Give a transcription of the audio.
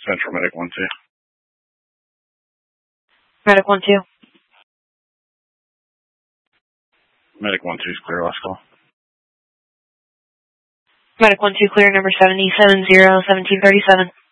Central Medic 1-2. Medic 1-2. Medic 1-2 is clear, last call. Medic 1-2 clear, number 7070-1737.